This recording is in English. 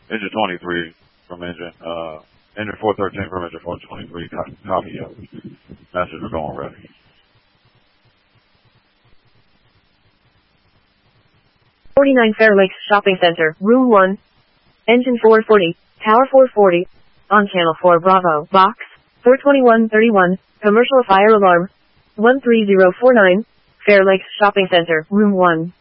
engine 23 from engine 413 from engine 423. Copy. Masters are going ready. Fair Lakes Shopping Center, Room 1. Engine 440, Tower 440. On Channel 4 Bravo, Box 42131, Commercial Fire Alarm 13049. Fair Lakes Shopping Center, Room 1.